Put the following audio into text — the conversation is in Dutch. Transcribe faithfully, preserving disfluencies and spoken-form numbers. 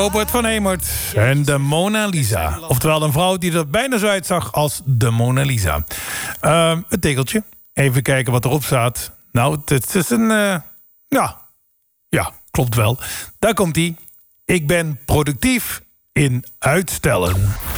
Robert van Hemert en de Mona Lisa. Oftewel een vrouw die er bijna zo uitzag als de Mona Lisa. Uh, het tegeltje. Even kijken wat erop staat. Nou, het is een... Uh, ja, ja, klopt wel. Daar komt ie. Ik ben productief in uitstellen.